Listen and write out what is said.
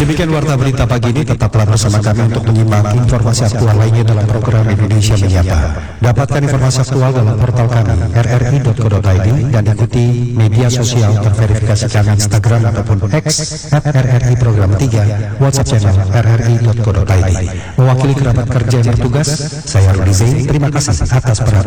Demikian warta berita pagi ini, tetaplah bersama kami untuk menyimak informasi aktual lainnya dalam program Indonesia Menyapa. Dapatkan informasi aktual dalam portal kami rri.co.id dan ikuti media sosial terverifikasi kami Instagram ataupun X @RRI Program 3, WhatsApp channel rri.co.id. Mewakili kerabat kerja yang bertugas, saya Rudi Zain. Terima kasih atas perhatian.